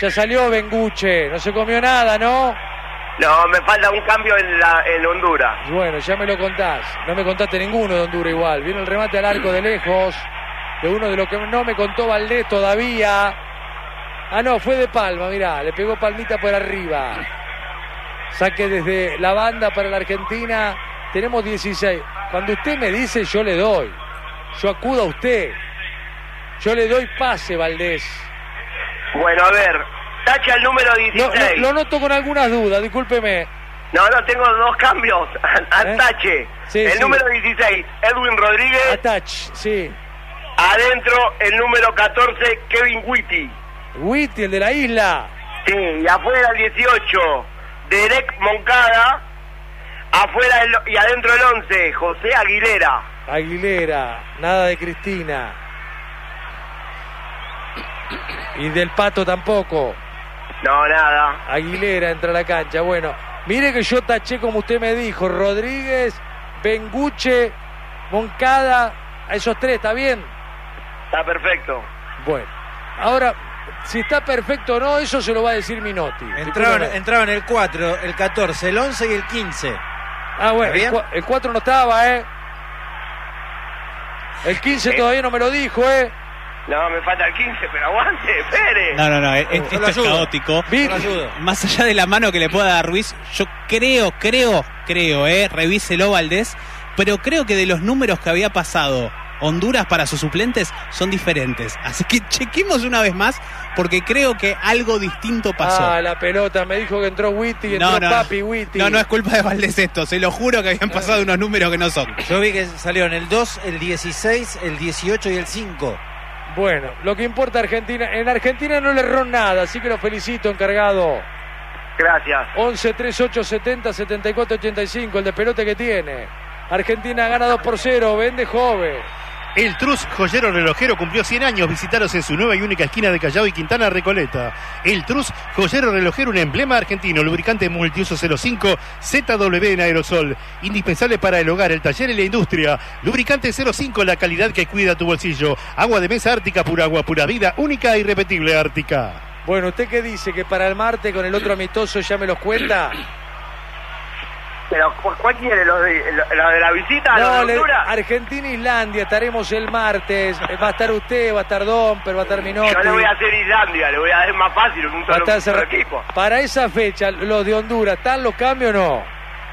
Ya salió Benguche, no se comió nada, ¿no? No, me falta un cambio en Honduras. Bueno, ya me lo contás. No me contaste ninguno de Honduras igual. Viene el remate al arco de lejos, de uno de los que no me contó Valdés todavía. Ah, no, fue de Palma, mirá, le pegó palmita por arriba. Saque desde la banda para la Argentina. Tenemos 16. Cuando usted me dice, yo le doy. Yo acudo a usted. Yo le doy pase, Valdés. Bueno, a ver, tacha el número 16. Lo noto con algunas dudas, discúlpeme. No, tengo dos cambios. Tache. Sí, el sí. número 16, Edwin Rodríguez. Atach, sí. Adentro, el número 14, Kevin Witty. Witty, el de la isla. Sí, y afuera el 18, Derek Moncada. Afuera y adentro el 11, José Aguilera. Aguilera, nada de Cristina. Y del Pato tampoco. No, nada. Aguilera entra a la cancha. Bueno, mire que yo taché como usted me dijo. Rodríguez, Benguche, Moncada. A esos tres, ¿está bien? Está perfecto. Bueno, ahora, si está perfecto o no, eso se lo va a decir Minotti. Entraban el 4, el 14, el 11 y el 15. Ah, bueno, el 4 no estaba, ¿eh? El 15 todavía no me lo dijo, ¿eh? No, me falta el 15, pero aguante, espere. No, esto es caótico. Más allá de la mano que le pueda dar Ruiz, yo creo, revíselo Valdés, pero creo que de los números que había pasado Honduras para sus suplentes son diferentes. Así que chequemos una vez más, porque creo que algo distinto pasó. Ah, la pelota, me dijo que entró Witty, entró Papi Witty. No es culpa de Valdés esto, se lo juro que habían pasado unos números que no son. Yo vi que salieron el 2, el 16, el 18 y el 5. Bueno, lo que importa Argentina, en Argentina no le erró nada, así que lo felicito, encargado. Gracias. 11 38 70 74 85, el de pelote que tiene. Argentina gana 2-0, vende joven. El Trus Joyero Relojero cumplió 100 años. Visitaros en su nueva y única esquina de Callao y Quintana Recoleta. El Trus Joyero Relojero, un emblema argentino. Lubricante multiuso 05 ZW en aerosol. Indispensable para el hogar, el taller y la industria. Lubricante 05, la calidad que cuida tu bolsillo. Agua de mesa Ártica, pura agua, pura vida. Única e irrepetible Ártica. Bueno, ¿usted qué dice? ¿Que para el martes con el otro amistoso ya me los cuenta? Pero, ¿cuál quiere? ¿Lo de la visita? No, ¿Lo de Honduras? Argentina-Islandia, estaremos el martes. Va a estar usted, va a estar Domper, va a estar Minotti. Yo le voy a hacer Islandia, le voy a hacer más fácil, un solo equipo. Para esa fecha, los de Honduras, ¿están los cambios o no?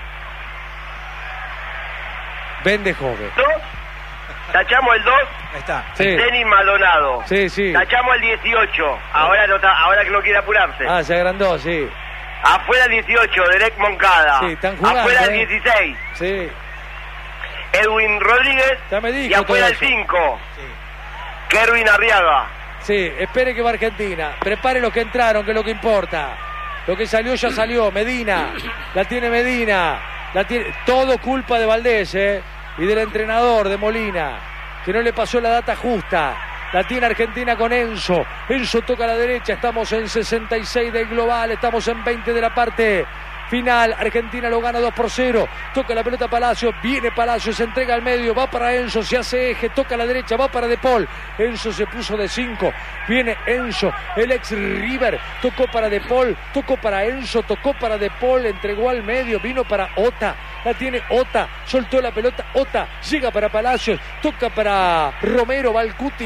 Vende joven. Tachamos el 2. Está. Sí. Denis Maldonado. Sí. Tachamos el 18. Ahora que no quiere apurarse. Ah, se agrandó, sí. Afuera el 18, Derek Moncada. Sí, están jugando. Afuera el 16. Sí. Edwin Rodríguez. Ya me dijo y afuera el todo 5. Sí. Kerwin Arriaga. Sí, espere que va Argentina. Prepare los que entraron, que es lo que importa. Lo que salió ya salió. Medina. La tiene Medina. Todo culpa de Valdés, y del entrenador, de Molina, que no le pasó la data justa. La tiene Argentina con Enzo. Enzo toca a la derecha. Estamos en 66 del global. Estamos en 20 de la parte final. Argentina lo gana 2-0. Toca la pelota Palacios. Viene Palacios. Se entrega al medio. Va para Enzo. Se hace eje. Toca a la derecha. Va para De Paul. Enzo se puso de 5. Viene Enzo. El ex River. Tocó para De Paul. Tocó para Enzo. Tocó para De Paul. Entregó al medio. Vino para Ota. La tiene Ota. Soltó la pelota. Ota. Llega para Palacios. Toca para Romero. Va el Cuti.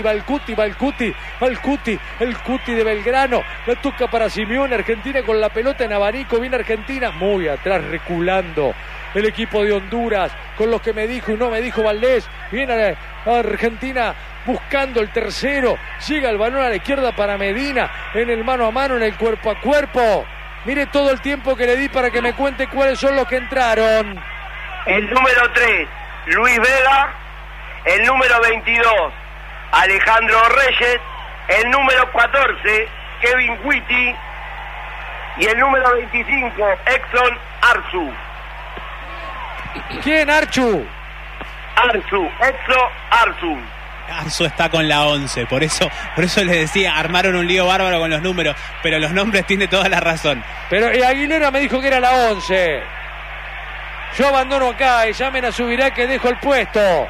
El Cuti de Belgrano. La toca para Simeone. Argentina con la pelota en abanico. Viene Argentina muy atrás, reculando el equipo de Honduras, con los que me dijo y no me dijo Valdés. Viene Argentina buscando el tercero. Llega el balón a la izquierda para Medina. En el mano a mano, en el cuerpo a cuerpo. Mire todo el tiempo que le di para que me cuente cuáles son los que entraron. El número 3, Luis Vega. El número 22, Alejandro Reyes. El número 14, Kevin Witty. Y el número 25, Exxon Arzu. ¿Quién, Exxon Arzu. Arzu está con la 11, por eso les decía, armaron un lío bárbaro con los números, pero los nombres tiene toda la razón. Pero Aguilera me dijo que era la 11. Yo abandono acá y llamen a Subirá que dejo el puesto.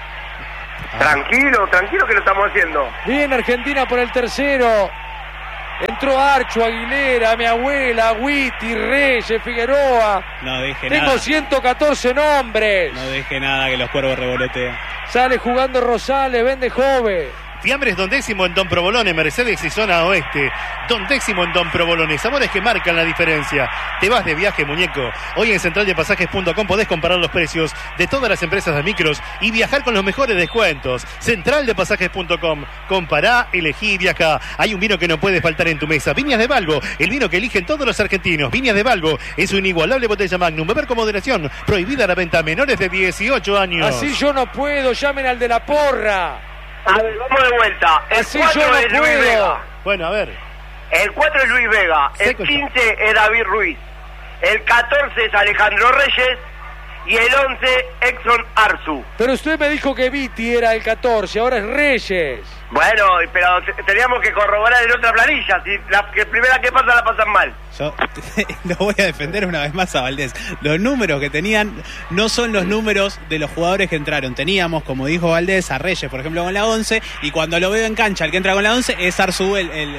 Tranquilo que lo estamos haciendo. Bien, Argentina por el tercero. Entró Archo, Aguilera, mi abuela, Witty, Reyes, Figueroa. No deje Tengo nada. 114 nombres. No deje nada que los cuervos revolotean. Sale jugando Rosales, vende Jove. Fiambres Don Décimo en Don Provolone, Mercedes y zona oeste. Don Décimo en Don Provolone, sabores que marcan la diferencia. Te vas de viaje, muñeco. Hoy en centraldepasajes.com podés comparar los precios de todas las empresas de micros y viajar con los mejores descuentos. Centraldepasajes.com. Compará, elegí y viajá. Hay un vino que no puede faltar en tu mesa. Viñas de Balbo, el vino que eligen todos los argentinos. Viñas de Balbo es una inigualable botella Magnum. Beber con moderación. Prohibida la venta a menores de 18 años. Así yo no puedo, llamen al de la porra. A ver, vamos de vuelta. El Así 4 yo no es Luis puedo. Vega. Bueno, a ver. El 4 es Luis Vega. El Seco. 15 es David Ruiz. El 14 es Alejandro Reyes. Y el 11, Exxon Arzu. Pero usted me dijo que Viti era el 14, ahora es Reyes. Bueno, pero teníamos que corroborar en otra planilla. Si la primera que pasa la pasan mal. Yo lo voy a defender una vez más a Valdés. Los números que tenían no son los números de los jugadores que entraron. Teníamos, como dijo Valdés, a Reyes, por ejemplo, con la 11. Y cuando lo veo en cancha, el que entra con la 11 es Arzú,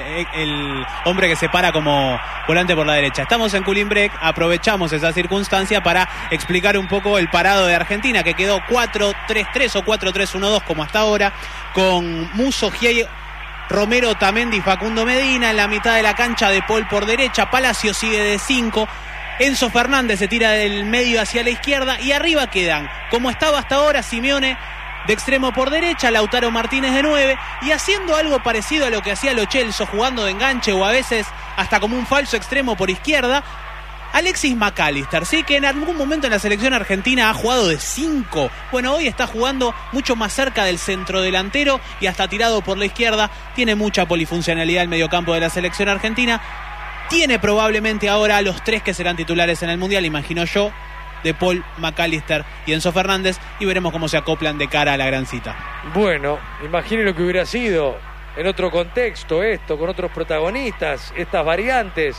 el hombre que se para como volante por la derecha. Estamos en Cooling Break, aprovechamos esa circunstancia para explicar un poco el parado de Argentina, que quedó 4-3-3 o 4-3-1-2 como hasta ahora, con Musso, Giai, Romero, Tamendi, Facundo Medina. En la mitad de la cancha, De Paul por derecha, Palacio sigue de 5, Enzo Fernández se tira del medio hacia la izquierda y arriba quedan, como estaba hasta ahora, Simeone de extremo por derecha, Lautaro Martínez de 9 y haciendo algo parecido a lo que hacía Lo Celso, jugando de enganche o a veces hasta como un falso extremo por izquierda, Alexis McAllister, sí, que en algún momento en la selección argentina ha jugado de 5. Bueno, hoy está jugando mucho más cerca del centrodelantero y hasta tirado por la izquierda. Tiene mucha polifuncionalidad el mediocampo de la selección argentina. Tiene probablemente ahora los 3 que serán titulares en el Mundial, imagino yo, De Paul, McAllister y Enzo Fernández, y veremos cómo se acoplan de cara a la gran cita. Bueno, imagine lo que hubiera sido en otro contexto esto, con otros protagonistas, estas variantes.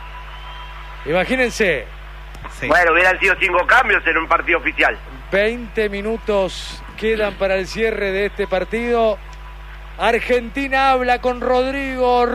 Imagínense. Sí. Bueno, hubieran sido 5 cambios en un partido oficial. 20 minutos quedan para el cierre de este partido. Argentina habla con Rodrigo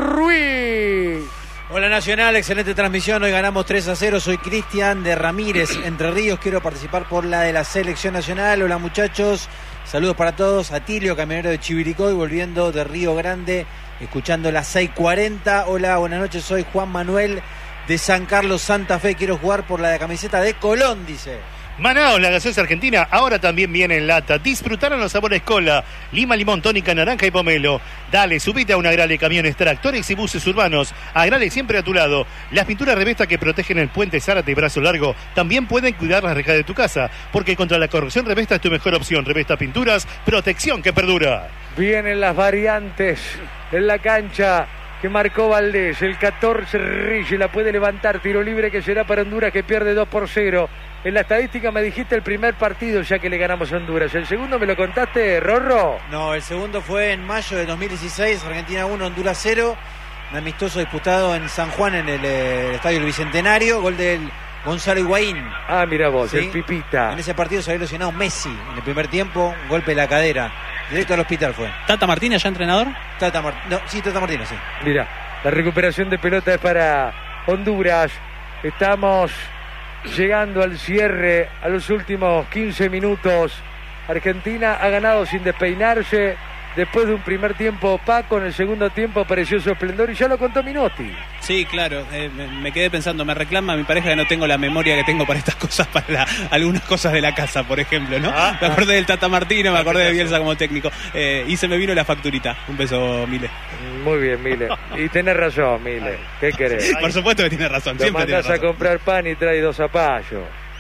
Ruiz. Hola Nacional, excelente transmisión. Hoy ganamos 3-0. Soy Cristian de Ramírez, Entre Ríos. Quiero participar por la de la Selección Nacional. Hola muchachos, saludos para todos. Atilio, camionero de Chiviricoy, volviendo de Río Grande, escuchando las 6:40. Hola, buenas noches, soy Juan Manuel de San Carlos, Santa Fe. Quiero jugar por la de camiseta de Colón, dice. Manaos, la gaseosa argentina, ahora también viene en lata. Disfrutaron los sabores cola, lima, limón, tónica, naranja y pomelo. Dale, subite a un Agrale, camiones, tractores y buses urbanos. Agrale siempre a tu lado. Las pinturas Revesta que protegen el puente Zárate y Brazo Largo también pueden cuidar las rejas de tu casa, porque contra la corrosión Revesta es tu mejor opción. Revesta Pinturas, protección que perdura. Vienen las variantes en la cancha que marcó Valdés. El 14 Reyes la puede levantar. Tiro libre que será para Honduras, que pierde 2-0. En la estadística me dijiste el primer partido ya que le ganamos a Honduras. ¿El segundo me lo contaste, Rorro? No, el segundo fue en mayo de 2016, Argentina 1, Honduras 0. Un amistoso disputado en San Juan, en el Estadio del Bicentenario. Gol del Gonzalo Higuaín. Ah, mira vos, ¿Sí? el Pipita. En ese partido se había lesionado Messi en el primer tiempo, un golpe de la cadera. Directo al hospital fue. ¿Tata Martínez ya entrenador? Tata Martínez, sí. Mira, la recuperación de pelota es para Honduras. Estamos llegando al cierre, a los últimos 15 minutos. Argentina ha ganado sin despeinarse. Después de un primer tiempo opaco, en el segundo tiempo apareció su esplendor y ya lo contó Minotti. Sí, claro, me quedé pensando, me reclama mi pareja que no tengo la memoria que tengo para estas cosas, para algunas cosas de la casa, por ejemplo, ¿no? Me acordé del Tata Martino, me acordé de Bielsa como técnico, y se me vino la facturita. Un beso, Mile. Muy bien, Mile. Y tenés razón, Mile. ¿Qué querés? Por supuesto que tiene razón, Lo siempre tiene mandás a razón. comprar pan y trae 2 zapallos.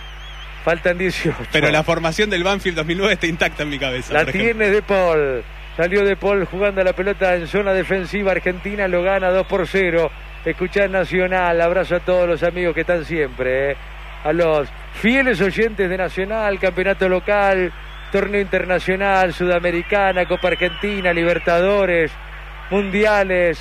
Faltan 18. Pero la formación del Banfield 2009 está intacta en mi cabeza. La por ejemplo. tiene De Paul. Salió De Paul jugando la pelota en zona defensiva. Argentina lo gana 2-0. Escuchá Nacional. Abrazo a todos los amigos que están siempre. A los fieles oyentes de Nacional, campeonato local, torneo internacional, Sudamericana, Copa Argentina, Libertadores, Mundiales.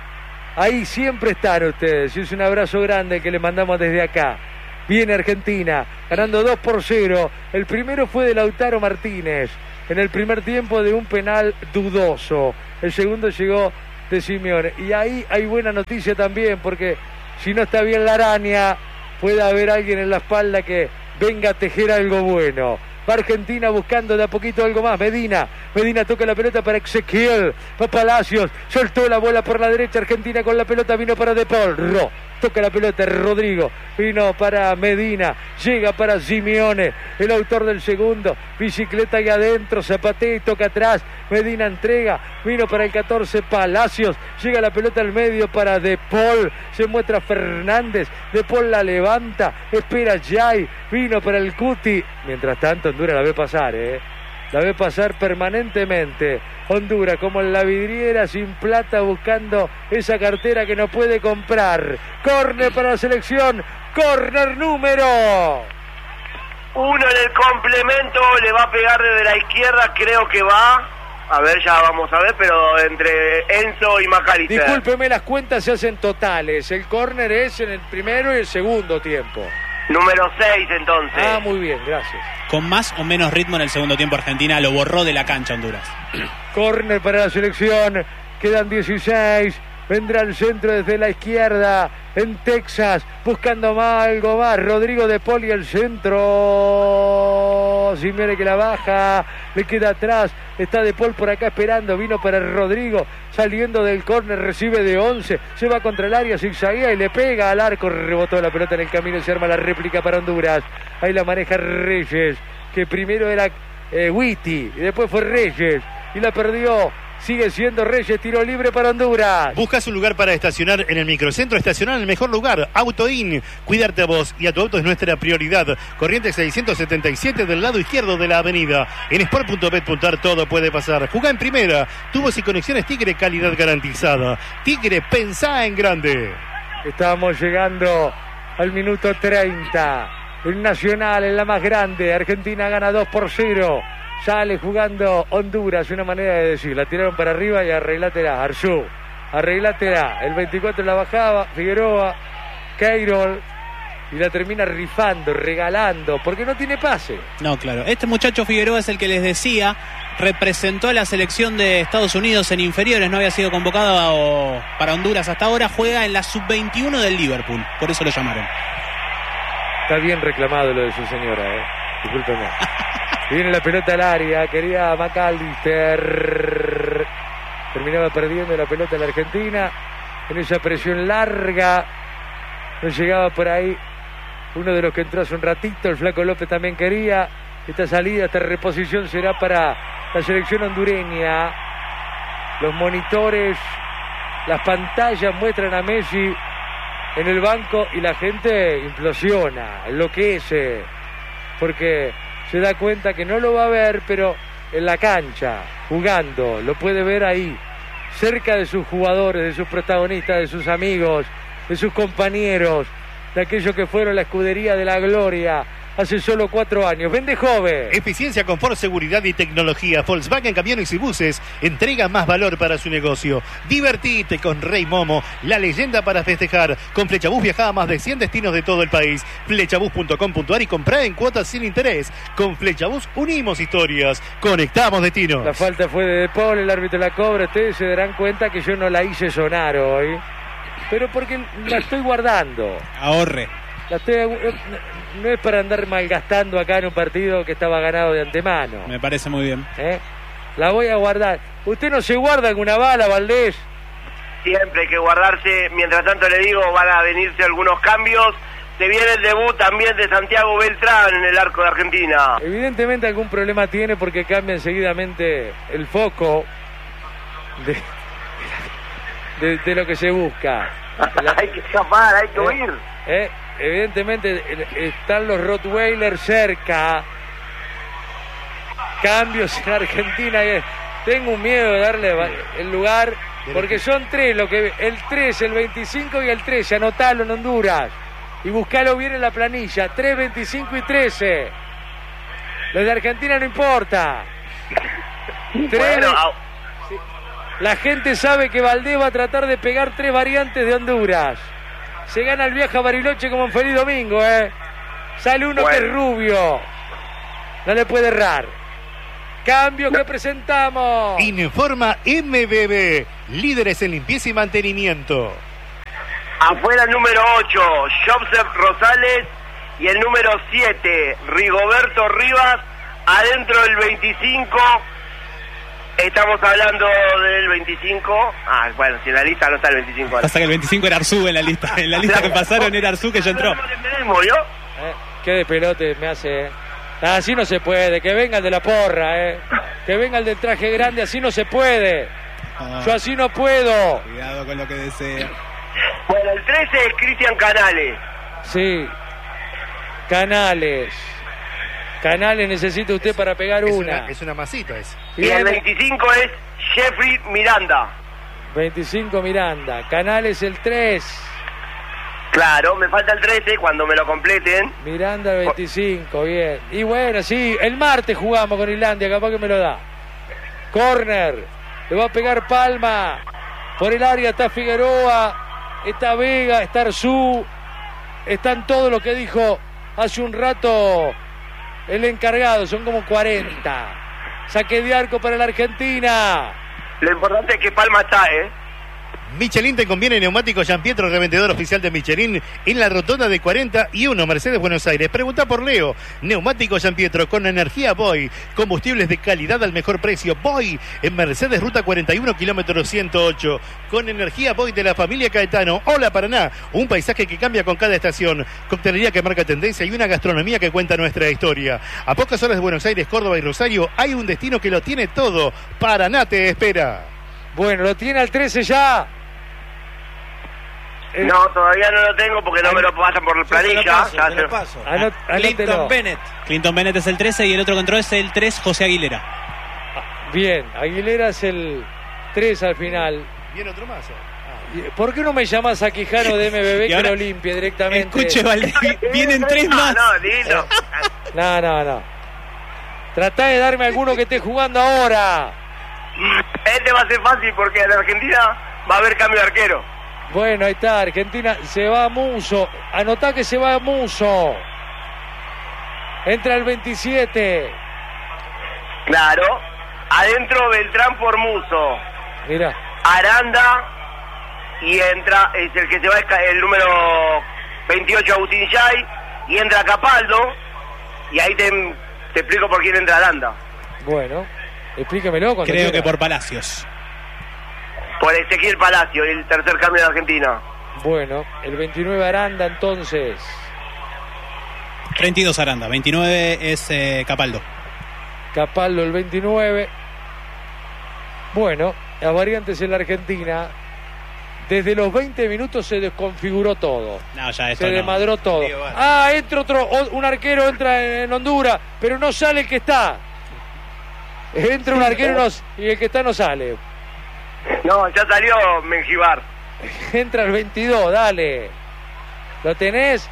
Ahí siempre están ustedes. Y es un abrazo grande que le mandamos desde acá. Viene Argentina, ganando 2-0. El primero fue de Lautaro Martínez, en el primer tiempo de un penal dudoso. El segundo llegó de Simeone. Y ahí hay buena noticia también, porque si no está bien la araña, puede haber alguien en la espalda que venga a tejer algo bueno. Va Argentina buscando de a poquito algo más. Medina toca la pelota para Ezequiel. Va Palacios, soltó la bola por la derecha. Argentina con la pelota, vino para De Paul. Toca la pelota Rodrigo, vino para Medina, llega para Simeone, el autor del segundo, bicicleta ahí adentro, zapatea y toca atrás, Medina entrega, vino para el 14 Palacios, llega la pelota al medio para De Paul, se muestra Fernández, De Paul la levanta, espera Jai, vino para el Cuti, mientras tanto Honduras la ve pasar, la ve pasar permanentemente. Honduras como en la vidriera sin plata buscando esa cartera que no puede comprar. Córner para la selección, córner número 1 en el complemento, le va a pegar desde la izquierda, creo que va. A ver, ya vamos a ver, pero entre Enzo y McAllister. Discúlpeme, las cuentas se hacen totales. El córner es en el primero y el segundo tiempo. Número 6 entonces. Ah, muy bien, gracias. Con más o menos ritmo en el segundo tiempo Argentina lo borró de la cancha Honduras. Córner para la selección, quedan 16, vendrá el centro desde la izquierda, en Texas, buscando algo más, Rodrigo De Paul y el centro, Simeone que la baja, le queda atrás, está De Paul por acá esperando, vino para Rodrigo, saliendo del córner, recibe de 11, se va contra el área, zigzaguea y le pega al arco, rebotó la pelota en el camino y se arma la réplica para Honduras, ahí la maneja Reyes, que primero era Witty, y después fue Reyes, y la perdió. Sigue siendo Reyes, tiro libre para Honduras. Buscas un lugar para estacionar en el microcentro, estacionar en el mejor lugar, AutoIn. Cuidarte a vos y a tu auto es nuestra prioridad. Corrientes 677 del lado izquierdo de la avenida. En sport.bet.ar todo puede pasar. Jugá en primera. Tubos y conexiones Tigre, calidad garantizada. Tigre, pensá en grande. Estamos llegando al minuto 30. El Nacional es la más grande. Argentina gana 2-0. Sale jugando Honduras, una manera de decir, la tiraron para arriba y arreglátela, Arzú, arreglátela, el 24 la bajaba, Figueroa, Keirol, y la termina rifando, regalando, porque no tiene pase. No, claro, este muchacho Figueroa es el que les decía, representó a la selección de Estados Unidos en inferiores, no había sido convocado para Honduras hasta ahora, juega en la sub-21 del Liverpool, por eso lo llamaron. Está bien reclamado lo de su señora, discúlpeme. Viene la pelota al área, quería McAllister. Terminaba perdiendo la pelota la Argentina. En esa presión larga. No llegaba por ahí uno de los que entró hace un ratito. El Flaco López también quería. Esta salida, esta reposición será para la selección hondureña. Los monitores, las pantallas muestran a Messi en el banco y la gente implosiona, enloquece. Porque se da cuenta que no lo va a ver, pero en la cancha, jugando, lo puede ver ahí, cerca de sus jugadores, de sus protagonistas, de sus amigos, de sus compañeros, de aquellos que fueron la escudería de la gloria hace solo 4 años. Vende joven. Eficiencia, confort, seguridad y tecnología. Volkswagen Camiones y Buses entrega más valor para su negocio. Divertite con Rey Momo, la leyenda para festejar. Con Flechabús viaja a más de 100 destinos de todo el país. Flechabús.com.ar y comprá en cuotas sin interés. Con Flechabús unimos historias, conectamos destinos. La falta fue de Paul, el árbitro la cobra. Ustedes se darán cuenta que yo no la hice sonar hoy, pero porque la estoy guardando. Ahorre. No es para andar malgastando acá en un partido que estaba ganado de antemano. Me parece muy bien. La voy a guardar. ¿Usted no se guarda alguna bala, Valdés? Siempre hay que guardarse. Mientras tanto le digo, van a venirse algunos cambios. Se viene el debut también de Santiago Beltrán en el arco de Argentina. Evidentemente algún problema tiene porque cambia seguidamente el foco de lo que se busca. Hay que escapar, hay que huir. Evidentemente están los Rottweiler cerca. Cambios en Argentina. Tengo un miedo de darle el lugar porque son 3 el 3, el 25 y el 13. Anotalo en Honduras y buscalo bien en la planilla. 3, 25 y 13. Los de Argentina no importa. 3. Bueno, la gente sabe que Valdés va a tratar de pegar 3 variantes de Honduras. Se gana el viaje a Bariloche como en Feliz Domingo, Sale uno que es rubio. No le puede errar. Cambio que presentamos. Informa MBB, líderes en limpieza y mantenimiento. Afuera el número 8, Joseph Rosales, y el número 7, Rigoberto Rivas. Adentro el 25, estamos hablando del 25. Ah, bueno, si en la lista no está el 25. Pasa que el 25 era Arzú en la lista. En la lista que pasaron era Arzú que ya entró. Qué de pelote me hace, así no se puede. Que venga el de la porra, que venga el del traje grande. Así no se puede. Yo así no puedo. Cuidado con lo que desea. Bueno, el 13 es Cristian Canales. Sí, Canales necesita usted para pegar una. Es una masita esa. Y el 25 es Jeffrey Miranda. 25 Miranda. Canales el 3. Claro, me falta el 13 cuando me lo completen. Miranda el 25, bien. Y bueno, sí, el martes jugamos con Islandia, capaz que me lo da. Corner, le va a pegar Palma. Por el área está Figueroa, está Vega, está Arzú. Están todos los que dijo hace un rato el encargado, son como 40. Saque de arco para la Argentina. Lo importante es que Palma está, Michelin te conviene neumáticos Gianpietro, revendedor oficial de Michelin en la rotonda de 41 Mercedes Buenos Aires. Pregunta por Leo. Neumáticos Gianpietro con energía Boy, combustibles de calidad al mejor precio. Boy en Mercedes Ruta 41 kilómetro 108 con energía Boy de la familia Caetano. Hola Paraná, un paisaje que cambia con cada estación, coctelería que marca tendencia y una gastronomía que cuenta nuestra historia. A pocas horas de Buenos Aires, Córdoba y Rosario hay un destino que lo tiene todo. Paraná te espera. Bueno, lo tiene al 13 ya. No, todavía no lo tengo porque no me lo pasan por la planilla. Clinton Bennett. Clinton Bennett es el 13 y el otro que entró es el 3, José Aguilera. Bien, Aguilera es el 3 al final. Viene otro más. ¿Por qué no me llamas a Quijano de MBB que lo limpie directamente? Escuche, Valdés, vienen 3 más. No. Tratá de darme alguno que esté jugando ahora. Este va a ser fácil porque en Argentina va a haber cambio de arquero. Bueno, ahí está, Argentina se va a Muso. Anotá que se va a Muso. Entra el 27. Claro. Adentro Beltrán por Muso. Mira. Aranda. Y entra, es el que se va, el número 28 Agustín Yay. Y entra Capaldo. Y ahí te explico por quién entra Aranda. Bueno, explíquemelo. Creo quiera. que por Palacios. Por Ezequiel Palacio, el tercer cambio de Argentina. Bueno, el 29 Aranda entonces. 32 Aranda, 29 es Capaldo. Capaldo el 29. Bueno, las variantes en la Argentina. Desde los 20 minutos se desconfiguró todo. No, ya se desmadró todo. Entra un arquero, entra en Honduras, pero no sale el que está. Entra un arquero y el que está no sale. No, ya salió Mengibar. Entra el 22, dale. ¿Lo tenés?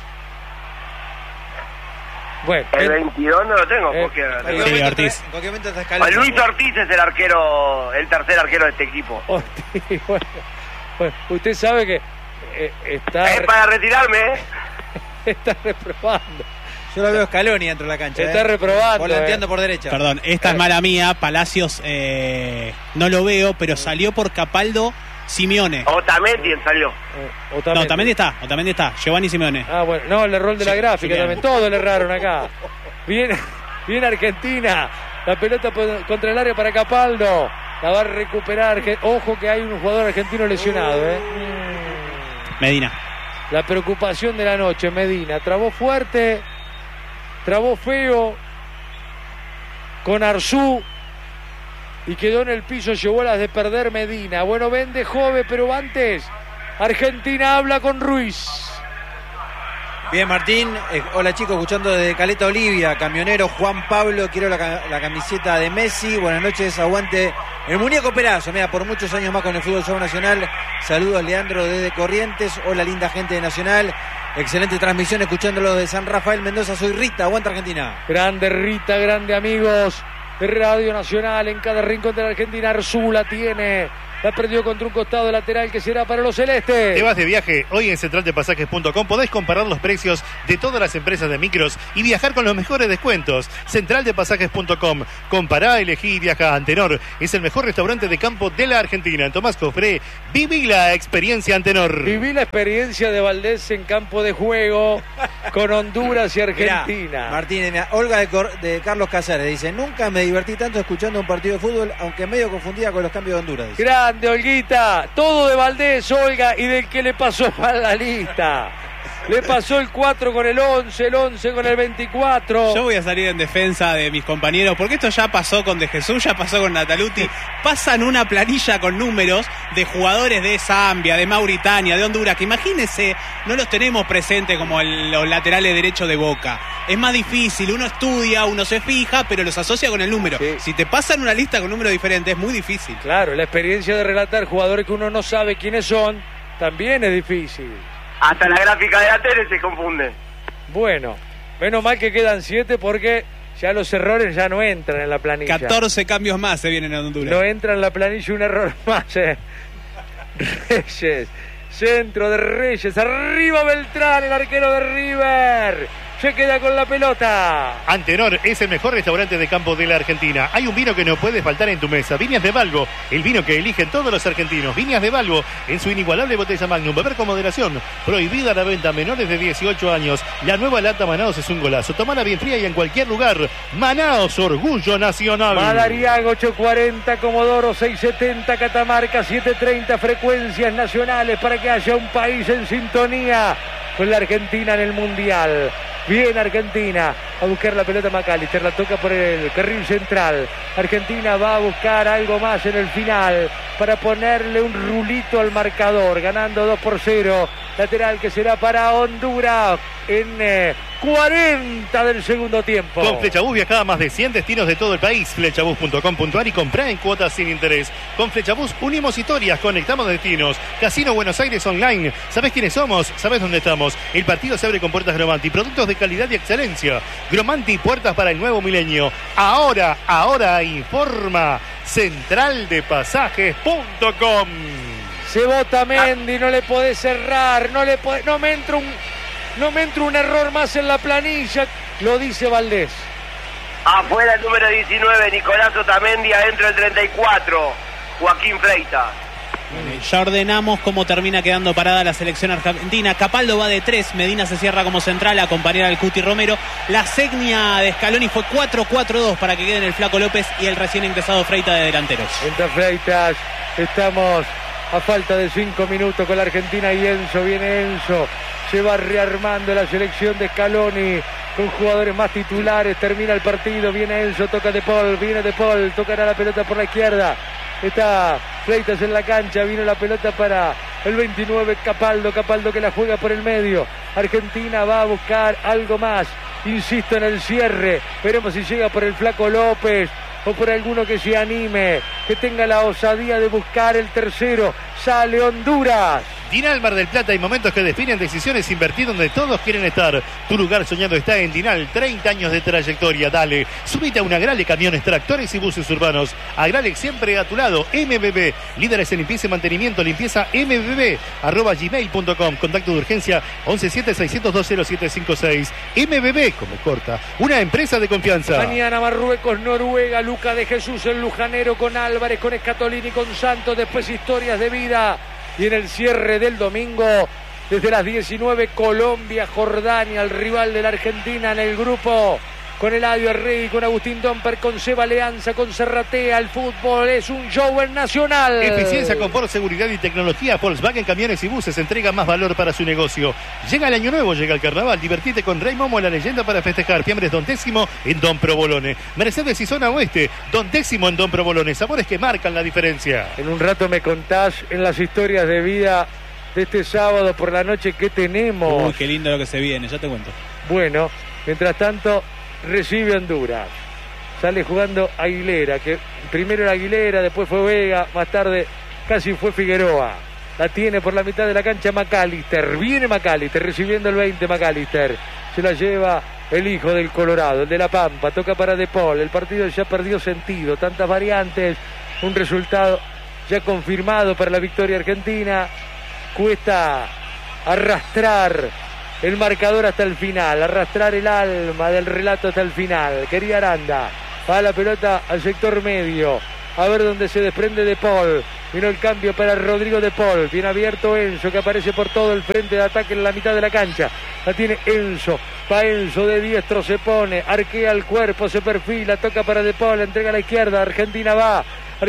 Bueno. El 22 no lo tengo porque... Sí, Ortiz. En cualquier momento está escalando. Luis Ortiz es el arquero, el tercer arquero de este equipo. Ortiz, bueno, usted sabe que está... Es para retirarme, Está reprobando. Yo lo veo Scaloni dentro de la cancha. Está reprobando. Volanteando por derecha. Perdón, esta es mala mía. Palacios no lo veo, pero salió por Capaldo Simeone. Otamendi salió. No, Otamendi está. Giovanni Simeone. Ah, bueno. No, el error de la gráfica también. Todos le erraron acá. Bien Argentina. La pelota contra el área para Capaldo. La va a recuperar. Ojo que hay un jugador argentino lesionado. Medina. La preocupación de la noche, Medina. Trabó fuerte. Trabó feo con Arzú y quedó en el piso, llevó las de perder Medina. Bueno, vende Jove, pero antes Argentina habla con Ruiz. Bien, Martín. Hola chicos, escuchando desde Caleta Olivia. Camionero Juan Pablo, quiero la camiseta de Messi. Buenas noches, aguante el muñeco Perazo. Mira, por muchos años más con el fútbol Show Nacional. Saludos, Leandro desde Corrientes. Hola, linda gente de Nacional. Excelente transmisión, escuchándolo de San Rafael Mendoza. Soy Rita, aguanta Argentina. Grande Rita, grande amigos de Radio Nacional. En cada rincón de la Argentina, Arzú la tiene. La perdió contra un costado lateral que será para los celestes. Te vas de viaje. Hoy en centraldepasajes.com podés comparar los precios de todas las empresas de micros y viajar con los mejores descuentos. Centraldepasajes.com. Compará, elegí y viaja. Antenor es el mejor restaurante de campo de la Argentina. En Tomás Cofré, viví la experiencia Antenor. Viví la experiencia de Valdés en campo de juego con Honduras y Argentina. Mirá, Martínez, mirá, Olga de Carlos Casares dice: nunca me divertí tanto escuchando un partido de fútbol, aunque medio confundida con los cambios de Honduras. Dice. Grande, Olguita. Todo de Valdés, Olga, y del que le pasó mal la lista. Le pasó el 4 con el 11, el 11 con el 24. Yo voy a salir en defensa de mis compañeros, porque esto ya pasó con De Jesús, ya pasó con Nataluti. Pasan una planilla con números de jugadores de Zambia, de Mauritania, de Honduras, que imagínense, no los tenemos presentes como los laterales derechos de Boca. Es más difícil, uno estudia, uno se fija, pero los asocia con el número. Sí. Si te pasan una lista con números diferentes, es muy difícil. Claro, la experiencia de relatar jugadores que uno no sabe quiénes son, también es difícil. Hasta la gráfica de la tele se confunde. Bueno, menos mal que quedan 7 porque ya los errores ya no entran en la planilla. 14 cambios más se vienen a Honduras. No entra en la planilla un error más. Reyes, centro de Reyes, arriba Beltrán, el arquero de River. Se queda con la pelota. Antenor es el mejor restaurante de campo de la Argentina. Hay un vino que no puede faltar en tu mesa. Viñas de Balbo, el vino que eligen todos los argentinos. Viñas de Balbo, en su inigualable botella Magnum. Beber con moderación. Prohibida la venta a menores de 18 años. La nueva lata Manaos es un golazo. Tomala bien fría y en cualquier lugar. Manaos, orgullo nacional. Madariaga 840, Comodoro 670, Catamarca 730, frecuencias nacionales para que haya un país en sintonía con la Argentina en el Mundial. Bien Argentina, a buscar la pelota McAllister, la toca por el carril central. Argentina va a buscar algo más en el final para ponerle un rulito al marcador, ganando 2-0. Lateral que será para Honduras en 40 del segundo tiempo. Con Flechabús viaja a más de 100 destinos de todo el país. Flechabús.com.ar y comprá en cuotas sin interés. Con Flechabús unimos historias, conectamos destinos. Casino Buenos Aires Online. ¿Sabés quiénes somos? ¿Sabés dónde estamos? El partido se abre con puertas Gromanti. Productos de calidad y excelencia. Gromanti, puertas para el nuevo milenio. Ahora informa centraldepasajes.com. Se vota Mendy, no le podés cerrar, no me entra un error más en la planilla, lo dice Valdés. Afuera el número 19, Nicolás Otamendi, adentro el 34, Joaquín Freitas. Ya ordenamos cómo termina quedando parada la selección argentina. Capaldo va de 3, Medina se cierra como central a acompañar al Cuti Romero. La segnia de Scaloni fue 4-4-2 para que queden el Flaco López y el recién ingresado Freitas de delanteros. Entra Freitas, estamos a falta de 5 minutos con la Argentina y Enzo, viene Enzo, se va rearmando la selección de Scaloni con jugadores más titulares, termina el partido, viene Enzo, toca De Paul, tocará la pelota por la izquierda, está Freitas en la cancha, vino la pelota para el 29, Capaldo que la juega por el medio. Argentina va a buscar algo más, insisto en el cierre, veremos si llega por el Flaco López o por alguno que se anime, que tenga la osadía de buscar el tercero. Sale Honduras. Dinal Mar del Plata, hay momentos que definen decisiones, invertir donde todos quieren estar. Tu lugar soñado está en Dinal, 30 años de trayectoria, dale. Subite a una Agrale, camiones, tractores y buses urbanos. Agrale siempre a tu lado, MBB. Líderes en limpieza y mantenimiento, limpieza MBB, @gmail.com. Contacto de urgencia 117-602-0756. MBB, como corta, una empresa de confianza. Mañana Marruecos, Noruega, Luca de Jesús, el lujanero con Álvarez, con Escatolini, con Santos, después historias de vida. Y en el cierre del domingo, desde las 19, Colombia, Jordania, el rival de la Argentina en el grupo, con Eladio Arregui, con Agustín Domper, con Seba Leanza, con Serratea. El fútbol es un show en Nacional. Eficiencia, confort, seguridad y tecnología. Volkswagen Camiones y Buses entrega más valor para su negocio. Llega el año nuevo, llega el carnaval. Divertite con Rey Momo, la leyenda para festejar. Fiambres Don Décimo en Don Provolone. Mercedes y Zona Oeste, Don Décimo en Don Provolone. Sabores que marcan la diferencia. En un rato me contás en las historias de vida de este sábado por la noche que tenemos. Uy, qué lindo lo que se viene, ya te cuento. Bueno, mientras tanto, recibe Honduras. Sale jugando Aguilera, que primero era Aguilera, después fue Vega, más tarde casi fue Figueroa. La tiene por la mitad de la cancha McAllister. Viene McAllister, recibiendo el 20 McAllister. Se la lleva el hijo del Colorado, el de La Pampa. Toca para De Paul. El partido ya perdió sentido. Tantas variantes. Un resultado ya confirmado para la victoria argentina. Cuesta arrastrar el marcador hasta el final, arrastrar el alma del relato hasta el final. Quería Aranda, va la pelota al sector medio, a ver dónde se desprende De Paul. Vino el cambio para Rodrigo De Paul, bien abierto Enzo, que aparece por todo el frente de ataque en la mitad de la cancha. La tiene Enzo, va Enzo de diestro, se pone, arquea el cuerpo, se perfila, toca para De Paul, entrega a la izquierda, Argentina va.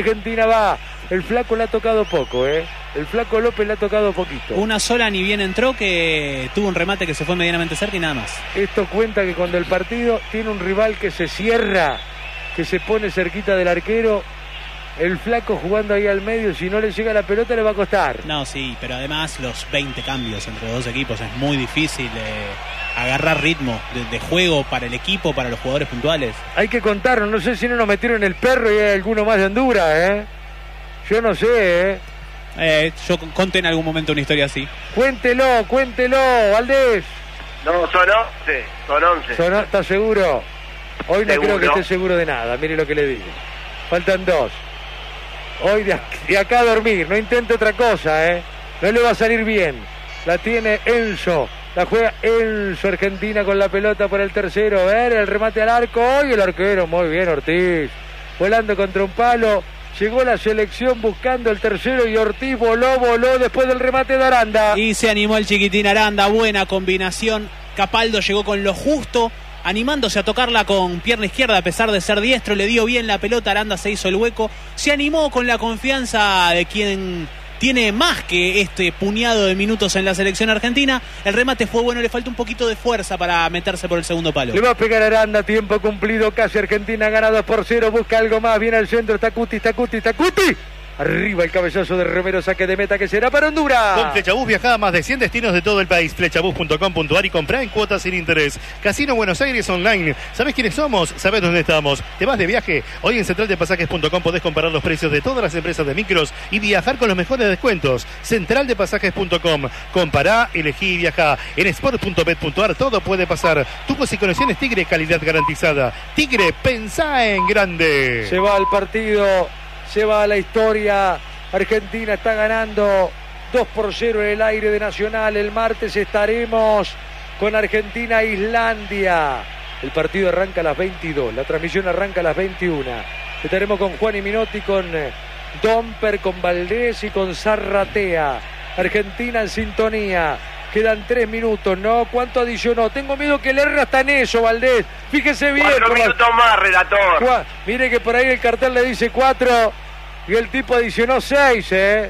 El flaco le ha tocado poco, el flaco López le ha tocado poquito. Una sola ni bien entró, que tuvo un remate que se fue medianamente cerca y nada más. Esto cuenta que cuando el partido tiene un rival que se cierra, que se pone cerquita del arquero, el flaco jugando ahí al medio, si no le llega la pelota le va a costar. No, sí, pero además los 20 cambios entre los dos equipos es muy difícil agarrar ritmo de juego para el equipo, para los jugadores puntuales. Hay que contarlo, no sé si no nos metieron el perro y hay alguno más de Honduras, Yo no sé, Yo conté en algún momento una historia así. Cuéntelo, Valdés. No, son 11. ¿Estás seguro? Hoy no Seguro. creo que esté seguro de nada, mire lo que le digo. Faltan 2. Hoy de acá a dormir, no intente otra cosa, No le va a salir bien. La tiene Enzo, la juega Enzo, Argentina con la pelota por el tercero. A ver, el remate al arco, y el arquero, muy bien Ortiz. Volando contra un palo, llegó la selección buscando el tercero y Ortiz voló después del remate de Aranda. Y se animó el chiquitín Aranda, buena combinación. Capaldo llegó con lo justo, animándose a tocarla con pierna izquierda a pesar de ser diestro, le dio bien la pelota, Aranda se hizo el hueco, se animó con la confianza de quien tiene más que este puñado de minutos en la selección argentina. El remate fue bueno, le falta un poquito de fuerza para meterse por el segundo palo. Le va a pegar Aranda, tiempo cumplido, casi Argentina gana 2-0, busca algo más, viene al centro, está Cuti. Arriba el cabezazo de Romero, saque de meta que será para Honduras. Con Flechabús viaja a más de 100 destinos de todo el país. Flechabús.com.ar y comprá en cuotas sin interés. Casino Buenos Aires Online. ¿Sabés quiénes somos? ¿Sabés dónde estamos? ¿Te vas de viaje? Hoy en centraldepasajes.com podés comparar los precios de todas las empresas de micros y viajar con los mejores descuentos. Centraldepasajes.com. Compará, elegí y viajá. En sport.bet.ar todo puede pasar. Tubos y conexiones Tigre, calidad garantizada. Tigre, pensá en grande. Se va al partido, se va a la historia. Argentina está ganando 2-0 en el aire de Nacional. El martes estaremos con Argentina-Islandia. El partido arranca a las 22, la transmisión arranca a las 21. Estaremos con Juan y Minotti, con Domper, con Valdés y con Zarratea. Argentina en sintonía. Quedan 3 minutos, ¿no? ¿Cuánto adicionó? Tengo miedo que le erre hasta en eso, Valdés. Fíjese bien. 4 minutos más, relator. Mire que por ahí el cartel le dice 4 y el tipo adicionó 6,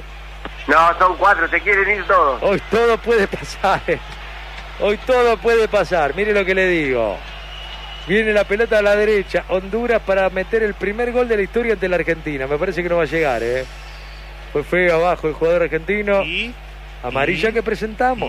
No, son 4, se quieren ir todos. Hoy todo puede pasar, Hoy todo puede pasar, mire lo que le digo. Viene la pelota a la derecha, Honduras para meter el primer gol de la historia ante la Argentina. Me parece que no va a llegar, Fue feo abajo el jugador argentino. Amarilla que presentamos.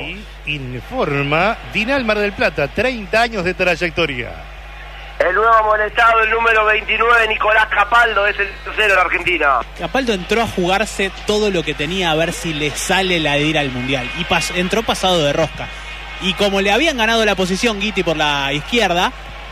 Informa Dinal Mar del Plata, 30 años de trayectoria. El nuevo amonestado, el número 29, Nicolás Capaldo, es el tercero de Argentina. Capaldo entró a jugarse todo lo que tenía a ver si le sale la de ir al Mundial. Y entró pasado de rosca. Y como le habían ganado la posición Guiti por la izquierda,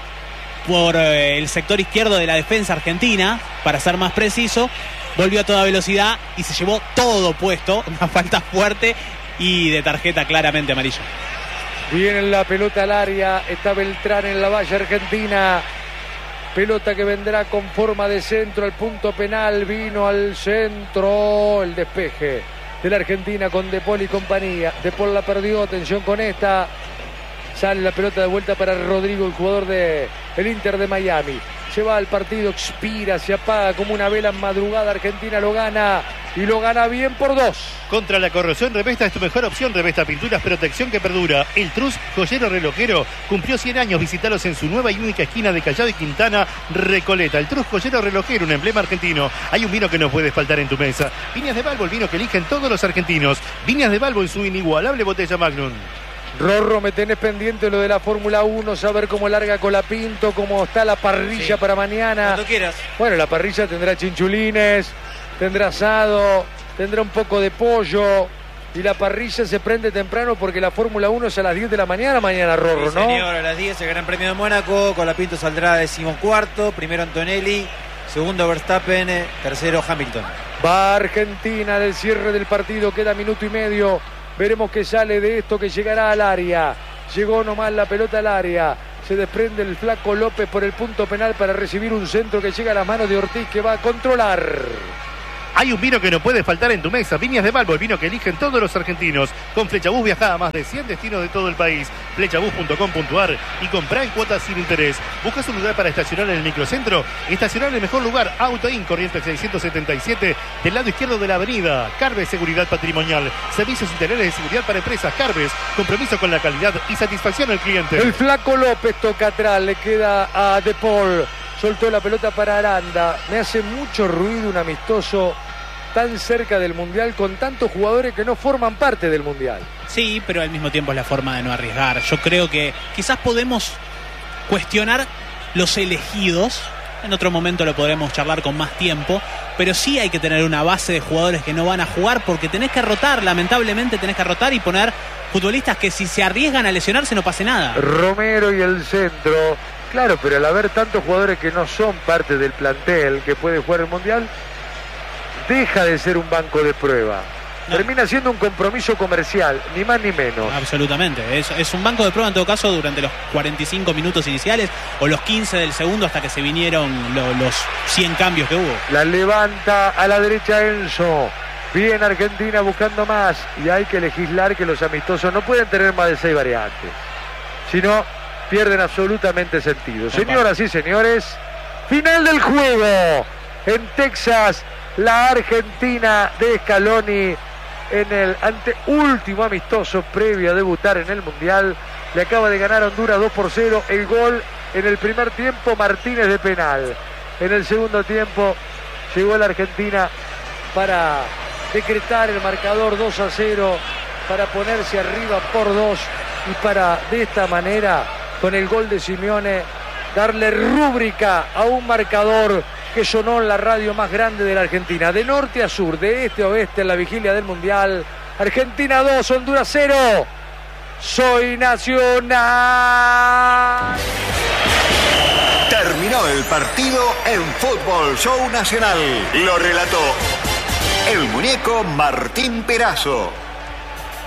por el sector izquierdo de la defensa argentina, para ser más preciso, volvió a toda velocidad y se llevó todo puesto. Una falta fuerte y de tarjeta claramente amarilla. Viene la pelota al área, está Beltrán en la valla argentina. Pelota que vendrá con forma de centro al punto penal. Vino al centro el despeje de la Argentina con De Paul y compañía. De Paul la perdió, atención con esta. Sale la pelota de vuelta para Rodrigo, el jugador del Inter de Miami. Se va al partido, expira, se apaga como una vela en madrugada. Argentina lo gana y lo gana bien por 2. Contra la corrosión, Revesta es tu mejor opción. Revesta Pinturas, protección que perdura. El Trus, joyero relojero, cumplió 100 años. Visítalos en su nueva y única esquina de Callao y Quintana, Recoleta. El Trus, joyero relojero, un emblema argentino. Hay un vino que no puede faltar en tu mesa. Viñas de Balbo, el vino que eligen todos los argentinos. Viñas de Balbo en su inigualable botella Magnum. Rorro, me tenés pendiente lo de la Fórmula 1, saber cómo larga Colapinto, cómo está la parrilla para mañana. Cuando quieras. Bueno, la parrilla tendrá chinchulines, tendrá asado, tendrá un poco de pollo. Y la parrilla se prende temprano porque la Fórmula 1 es a las 10 de la mañana, Rorro, sí, ¿no? Señor, a las 10 el Gran Premio de Mónaco. Colapinto saldrá 14º, primero Antonelli, segundo Verstappen, tercero Hamilton. Va Argentina del cierre del partido, queda minuto y medio. Veremos qué sale de esto, que llegará al área. Llegó nomás la pelota al área. Se desprende el flaco López por el punto penal para recibir un centro que llega a las manos de Ortiz, que va a controlar. Hay un vino que no puede faltar en tu mesa. Viñas de Balbo, el vino que eligen todos los argentinos. Con Flechabús viaja a más de 100 destinos de todo el país. Flechabús.com.ar y comprá en cuotas sin interés. ¿Buscas un lugar para estacionar en el microcentro? Estacionar en el mejor lugar. Auto In, Corrientes 677, del lado izquierdo de la avenida. Carves Seguridad Patrimonial. Servicios integrales de seguridad para empresas. Carves, compromiso con la calidad y satisfacción al cliente. El flaco López toca atrás, le queda a De Paul. Soltó la pelota para Aranda. Me hace mucho ruido un amistoso tan cerca del Mundial con tantos jugadores que no forman parte del Mundial. Sí, pero al mismo tiempo es la forma de no arriesgar. Yo creo que quizás podemos cuestionar los elegidos. En otro momento lo podremos charlar con más tiempo. Pero sí hay que tener una base de jugadores que no van a jugar porque tenés que rotar. Lamentablemente tenés que rotar y poner futbolistas que si se arriesgan a lesionarse no pase nada. Romero y el centro. Claro, pero al haber tantos jugadores que no son parte del plantel que puede jugar el Mundial, deja de ser un banco de prueba. No. Termina siendo un compromiso comercial, ni más ni menos. Absolutamente. Es un banco de prueba en todo caso durante los 45 minutos iniciales o los 15 del segundo hasta que se vinieron los 100 cambios que hubo. La levanta a la derecha Enzo. Bien Argentina buscando más. Y hay que legislar que los amistosos no pueden tener más de 6 variantes. Si no, pierden absolutamente sentido. Señoras y señores, final del juego. En Texas, la Argentina de Scaloni en el anteúltimo amistoso previo a debutar en el Mundial. Le acaba de ganar a Honduras 2-0. El gol en el primer tiempo, Martínez de penal. En el segundo tiempo llegó la Argentina para decretar el marcador 2-0, para ponerse arriba por 2 y para de esta manera, con el gol de Simeone, darle rúbrica a un marcador que sonó en la radio más grande de la Argentina. De norte a sur, de este a oeste, en la vigilia del Mundial. Argentina 2, Honduras 0. Soy Nacional. Terminó el partido en Fútbol Show Nacional. Lo relató el muñeco Martín Perazo.